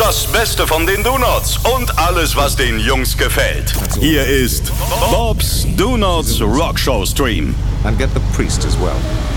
Das Beste von den Donuts und alles, was den Jungs gefällt. Hier ist Bob's Donuts Rockshow Stream. And get the priest as well.